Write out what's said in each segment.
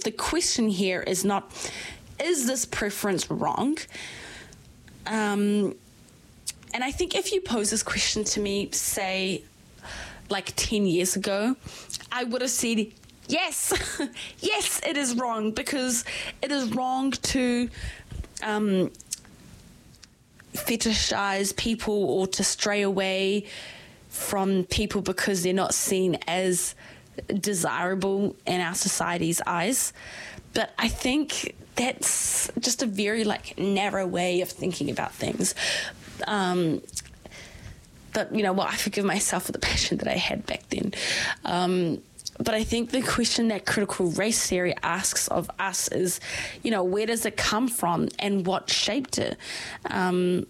the question here is not, is this preference wrong? And I think if you pose this question to me, say, like 10 years ago, I would have said, yes, yes, it is wrong, because it is wrong to fetishize people or to stray away from people because they're not seen as desirable in our society's eyes. But I think that's just a very narrow way of thinking about things. But you know what, I forgive myself for the passion that I had back then. But I think the question that critical race theory asks of us is, where does it come from and what shaped it? And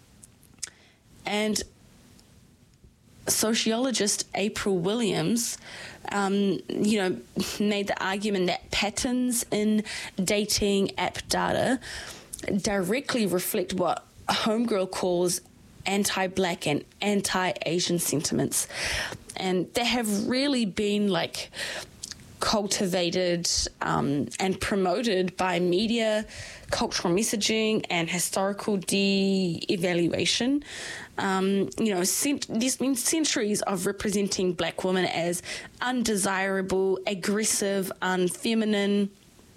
sociologist April Williams, made the argument that patterns in dating app data directly reflect what Homegirl calls anti-Black and anti-Asian sentiments. And they have really been cultivated and promoted by media, cultural messaging, and historical de-evaluation. There's been centuries of representing Black women as undesirable, aggressive, unfeminine.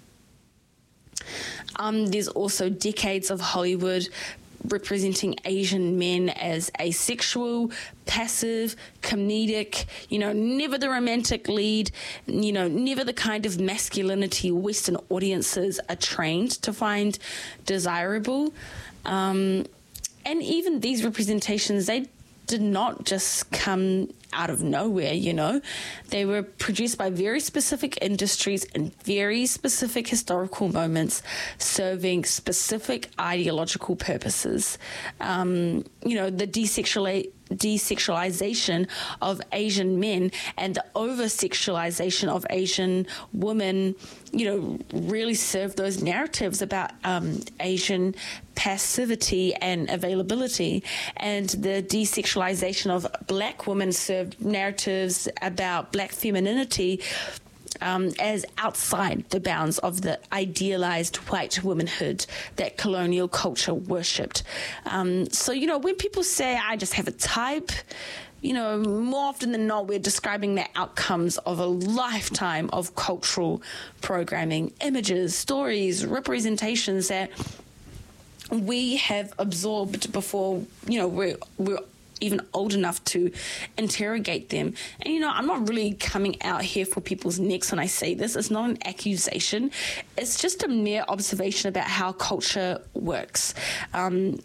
There's also decades of Hollywood representing Asian men as asexual, passive, comedic, never the romantic lead, never the kind of masculinity Western audiences are trained to find desirable. And even these representations, they did not just come out of nowhere, They were produced by very specific industries and very specific historical moments, serving specific ideological purposes. The desexualization of Asian men and the over-sexualization of Asian women, really served those narratives about Asian passivity and availability, and the desexualization of Black women served narratives about Black femininity as outside the bounds of the idealized white womanhood that colonial culture worshipped. So when people say, I just have a type, more often than not, we're describing the outcomes of a lifetime of cultural programming, images, stories, representations that we have absorbed before, we're even old enough to interrogate them. And, I'm not really coming out here for people's necks when I say this. It's not an accusation. It's just a mere observation about how culture works. And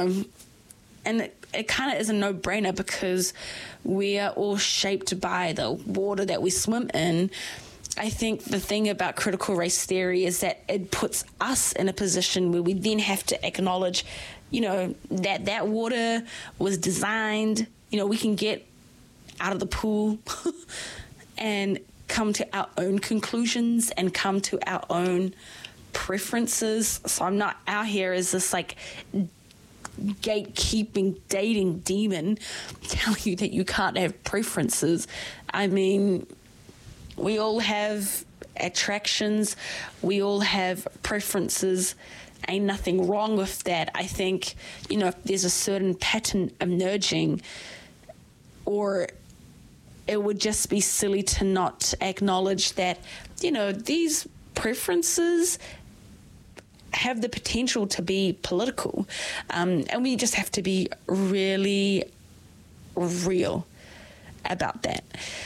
it kind of is a no-brainer because we are all shaped by the water that we swim in. I think the thing about critical race theory is that it puts us in a position where we then have to acknowledge, that water was designed, we can get out of the pool and come to our own conclusions and come to our own preferences. So I'm not out here as this gatekeeping dating demon telling you that you can't have preferences. I mean, we all have attractions, we all have preferences. Ain't nothing wrong with that. I think, if there's a certain pattern emerging, or it would just be silly to not acknowledge that, these preferences have the potential to be political. And we just have to be really real about that.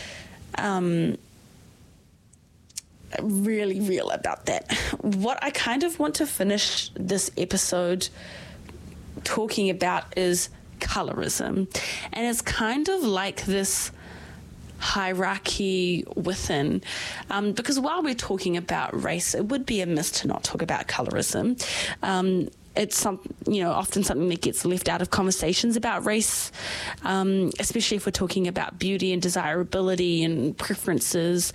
Really real about that. What I kind of want to finish this episode talking about is colorism. And it's kind of like this hierarchy within, because while we're talking about race, it would be amiss to not talk about colorism. It's often something that gets left out of conversations about race, especially if we're talking about beauty and desirability and preferences.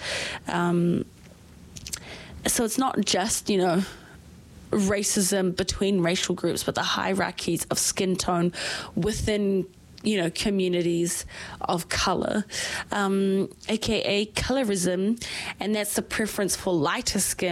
So it's not just, racism between racial groups, but the hierarchies of skin tone within, communities of color, aka colorism, and that's the preference for lighter skin